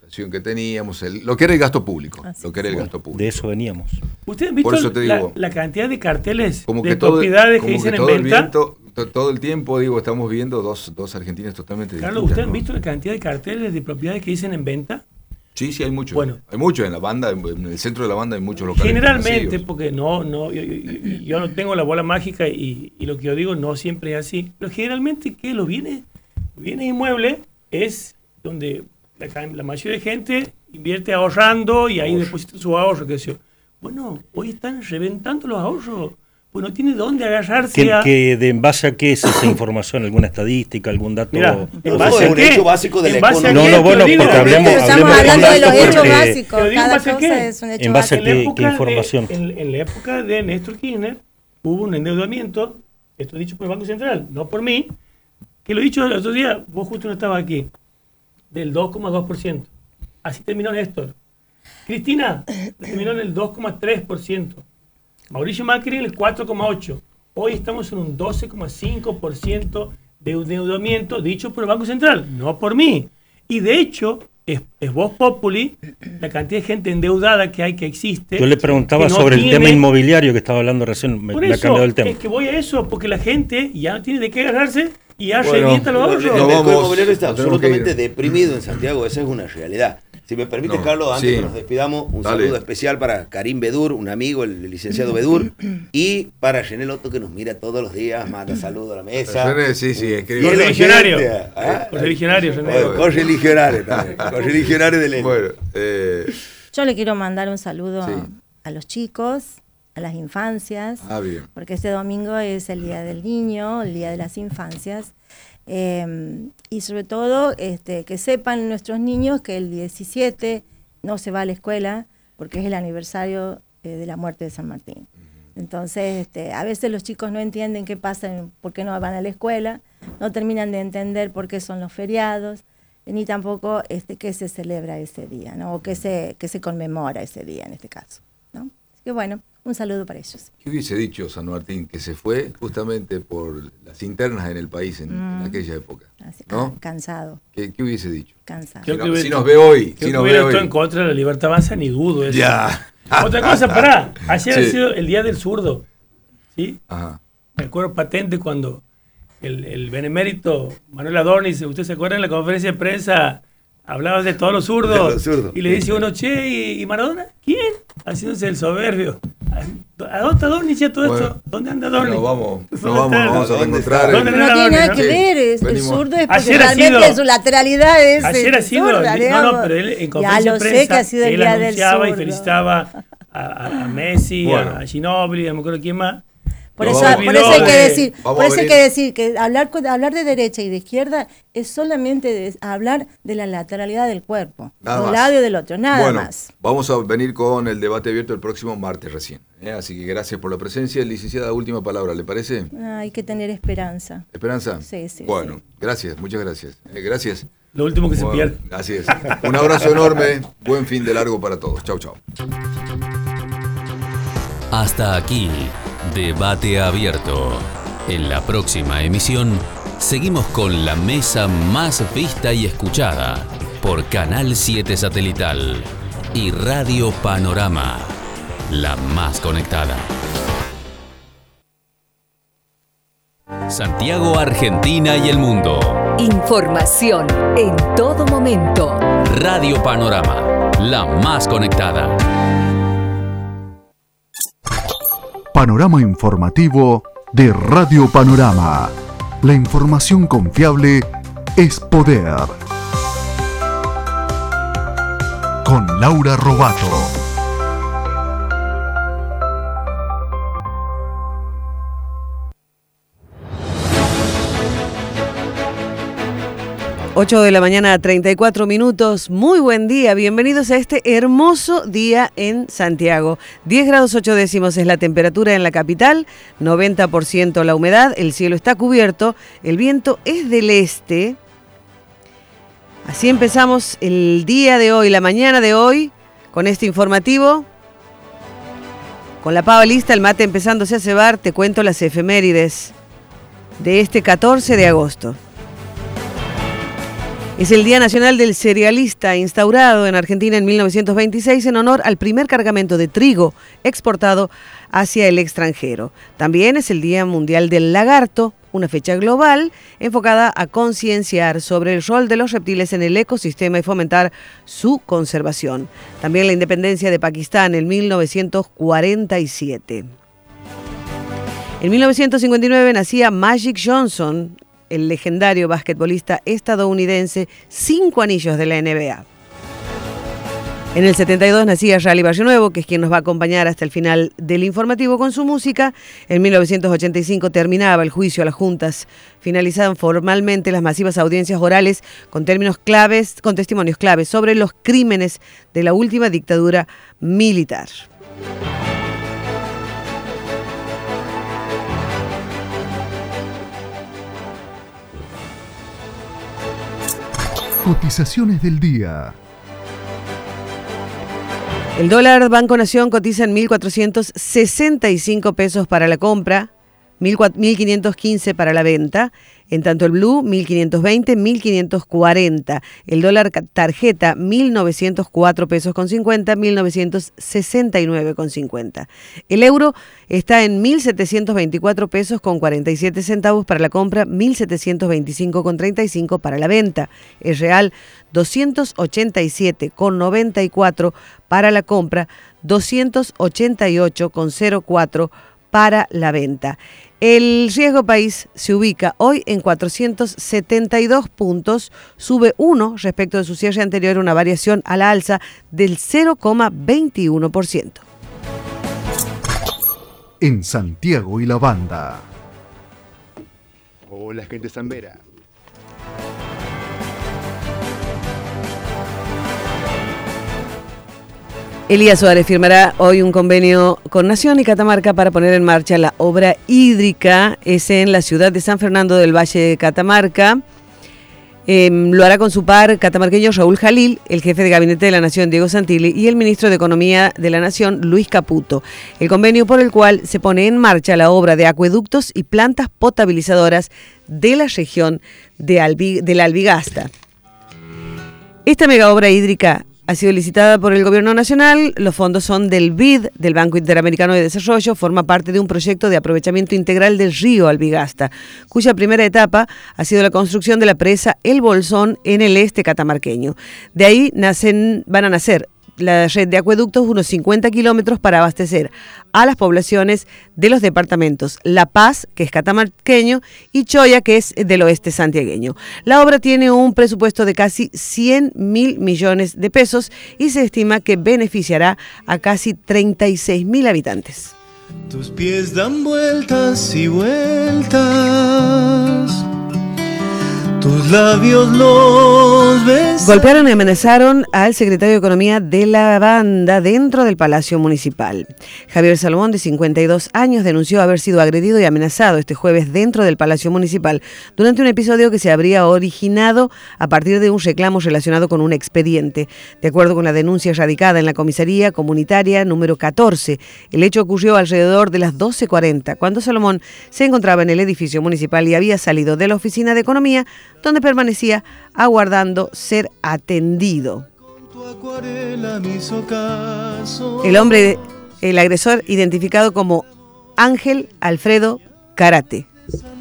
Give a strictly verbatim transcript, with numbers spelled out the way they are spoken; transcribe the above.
inflación que teníamos, el, lo que era el gasto público. Así lo que era el bueno, gasto público. De eso veníamos. ¿Ustedes han visto Por eso te la, digo, la cantidad de carteles como de que todo, propiedades como que dicen que en todo el venta? viento, to, todo el tiempo, digo, estamos viendo dos, dos Argentinas totalmente Carlos, distintas. ¿ustedes han ¿no? visto la cantidad de carteles de propiedades que dicen en venta? Sí, sí, hay muchos. Bueno. Hay muchos en la banda, en el centro de la banda hay muchos locales. Generalmente, vacíos. porque no, no, yo, yo, yo no tengo la bola mágica y, y lo que yo digo no siempre es así, pero generalmente que los bienes, bienes inmuebles es donde la, la mayoría de gente invierte ahorrando y ahí Ahorro. deposita su ahorro, qué sé yo. Bueno, hoy están reventando los ahorros, pues no tiene dónde agarrarse ¿Qué, a... que de, ¿En base a qué es esa información? ¿Alguna estadística, algún dato? Mirá, ¿en No, base es a un qué? hecho básico de la ¿En base a economía. No, qué? no, bueno, Te lo digo. porque hablemos, Pero estamos hablemos hablando de los porque- hechos básicos. Te lo digo en Cada base a cosa qué. es un hecho En base a básico. qué- época qué información? De, en, en la época de Néstor Kirchner hubo un endeudamiento, esto dicho por el Banco Central, no por mí, que lo he dicho el otro día, vos justo no estabas aquí, del dos coma dos por ciento. Así terminó Néstor. Cristina terminó en el dos coma tres por ciento. Mauricio Macri en el cuatro coma ocho por ciento. Hoy estamos en un doce coma cinco por ciento de endeudamiento dicho por el Banco Central, no por mí. Y de hecho, es, es Vox Populi, la cantidad de gente endeudada que hay, que existe. Yo le preguntaba que no sobre el tiene- tema inmobiliario que estaba hablando recién, me, Por me ha eso, cambiado el tema. es que voy a eso, porque la gente ya no tiene de qué agarrarse y ya Bueno, revienta los El ahorros. no mercado vamos, inmobiliario está nos tenemos que absolutamente ir. deprimido en Santiago, esa es una realidad. Si me permite, No, Carlos, antes sí. que nos despidamos, un Dale. saludo especial para Karim Bedur, un amigo, el licenciado Bedur, y para René Loto, que nos mira todos los días, manda saludos a la mesa. René, sí, sí, escribe. Fiel Correligionario. oyente, ¿ah? Correligionario, René. Oye, Correligionario también, correligionario del N. Bueno, eh, Yo le quiero mandar un saludo Sí. a los chicos, a las infancias, ah, bien. porque este domingo es el Día del Niño, el Día de las Infancias. Eh, y sobre todo este, que sepan nuestros niños que el diecisiete no se va a la escuela porque es el aniversario eh, de la muerte de San Martín. Entonces, este, a veces los chicos no entienden qué pasa, por qué no van a la escuela, no terminan de entender por qué son los feriados, ni tampoco este, qué se celebra ese día, ¿no? O qué se, qué se conmemora ese día en este caso, ¿no? Así que bueno, un saludo para ellos. ¿Qué hubiese dicho San Martín que se fue justamente por las internas en el país en, Mm. en aquella época? Así, ¿No? ca- Cansado, ¿Qué, qué hubiese dicho? cansado. Creo Si, que no- hubiera- si nos ve hoy, Creo si que nos ve hubiera estado hoy. en contra de la libertad avanza, ni dudo eso. Ya. Otra cosa, pará. Ayer Sí. ha sido el Día del Zurdo. ¿Sí? Ajá. Me acuerdo patente cuando el, el benemérito Manuel Adornis, ¿usted se acuerda en la conferencia de prensa? Hablaba de todos los zurdos. De los zurdos. Y le dice uno, che, ¿y, y Maradona? ¿Quién? Haciéndose el soberbio. ¿A dónde está Adornis ya todo Bueno, esto? ¿Dónde anda Adornis? Nos vamos, nos ¿Dónde vamos, está? nos vamos a ¿Dónde reencontrar. está? ¿Dónde en- No está? tiene nada ¿no? que Sí. ver, es- el Venimos. zurdo es porque Ayer ha realmente sido- su lateralidad es... Ayer ha eh, sido, zurda, no, no, digamos. pero él en Ya conferencia lo de sé prensa, que ha sido el él día del anunciaba y zurdo. felicitaba a, a- a Messi, Bueno. a Ginóbili, no me acuerdo quién más. Por No, eso, vamos- por eso hay que de- decir, vamos por a eso hay venir- que decir que hablar con- hablar de derecha y de izquierda es solamente de- hablar de la lateralidad del cuerpo, Nada de un más. lado y del otro, nada bueno, más. vamos a venir con el debate abierto el próximo martes recién. ¿eh? Así que gracias por la presencia. Licenciada, última palabra, ¿le parece? Ah, hay que tener esperanza. ¿Esperanza? Sí, sí, Bueno, sí. gracias, muchas gracias. Eh, gracias. Lo último que se Bueno, pierde. así es. Un abrazo enorme. Buen fin de largo para todos. Chau, chau. Hasta aquí, debate abierto. En la próxima emisión, seguimos con la mesa más vista y escuchada por Canal siete Satelital y Radio Panorama, la más conectada. Santiago, Argentina y el mundo. Información en todo momento. Radio Panorama, la más conectada. Panorama informativo de Radio Panorama. La información confiable es poder. Con Laura Robato. ocho de la mañana, treinta y cuatro minutos. Muy buen día. Bienvenidos a este hermoso día en Santiago. diez grados ocho décimos es la temperatura en la capital, noventa por ciento la humedad, el cielo está cubierto, el viento es del este. Así empezamos el día de hoy, la mañana de hoy, con este informativo. Con la pava lista, el mate empezándose a cebar, te cuento las efemérides de este catorce de agosto. Es el Día Nacional del Cerealista, instaurado en Argentina en mil novecientos veintiséis en honor al primer cargamento de trigo exportado hacia el extranjero. También es el Día Mundial del Lagarto, una fecha global enfocada a concienciar sobre el rol de los reptiles en el ecosistema y fomentar su conservación. También la independencia de Pakistán en mil novecientos cuarenta y siete. En mil novecientos cincuenta y nueve nacía Magic Johnson, el legendario basquetbolista estadounidense, cinco anillos de la N B A. En el setenta y dos nacía Rally Barrio Nuevo, que es quien nos va a acompañar hasta el final del informativo con su música. En mil novecientos ochenta y cinco terminaba el juicio a las juntas. Finalizaban formalmente las masivas audiencias orales con términos claves, con testimonios claves sobre los crímenes de la última dictadura militar. Cotizaciones del día. El dólar Banco Nación cotiza en mil cuatrocientos sesenta y cinco pesos para la compra, mil quinientos quince para la venta. En tanto el blue, mil quinientos veinte, mil quinientos cuarenta. El dólar tarjeta, mil novecientos cuatro pesos con cincuenta, mil novecientos sesenta y nueve con cincuenta. El euro está en mil setecientos veinticuatro pesos con cuarenta y siete centavos para la compra, mil setecientos veinticinco con treinta y cinco para la venta. El real, doscientos ochenta y siete con noventa y cuatro para la compra, doscientos ochenta y ocho con cero cuatro para la venta. El riesgo país se ubica hoy en cuatrocientos setenta y dos puntos, sube uno respecto de su cierre anterior, una variación a la alza del cero coma veintiuno por ciento. En Santiago y la Banda. Hola, gente zambera. Elías Suárez firmará hoy un convenio con Nación y Catamarca para poner en marcha la obra hídrica. Es en la ciudad de San Fernando del Valle de Catamarca. Eh, lo hará con su par catamarqueño Raúl Jalil, el jefe de gabinete de la Nación Diego Santilli y el ministro de Economía de la Nación Luis Caputo. El convenio por el cual se pone en marcha la obra de acueductos y plantas potabilizadoras de la región de, Albi, de la Albigasta. Esta mega obra hídrica ha sido licitada por el Gobierno Nacional, los fondos son del B I D, del Banco Interamericano de Desarrollo, forma parte de un proyecto de aprovechamiento integral del río Albigasta, cuya primera etapa ha sido la construcción de la presa El Bolsón en el este catamarqueño. De ahí nacen, van a nacer la red de acueductos, unos cincuenta kilómetros para abastecer a las poblaciones de los departamentos La Paz, que es catamarqueño, y Choya, que es del oeste santiagueño. La obra tiene un presupuesto de casi cien mil millones de pesos y se estima que beneficiará a casi treinta y seis mil habitantes. Tus pies dan vueltas y vueltas. Tus labios los besan. Golpearon y amenazaron al secretario de Economía de la banda dentro del Palacio Municipal. Javier Salomón, de cincuenta y dos años, denunció haber sido agredido y amenazado este jueves dentro del Palacio Municipal durante un episodio que se habría originado a partir de un reclamo relacionado con un expediente. De acuerdo con la denuncia radicada en la comisaría comunitaria número catorce, el hecho ocurrió alrededor de las doce cuarenta, cuando Salomón se encontraba en el edificio municipal y había salido de la oficina de Economía, donde permanecía aguardando ser atendido. El hombre, el agresor, identificado como Ángel Alfredo Karate.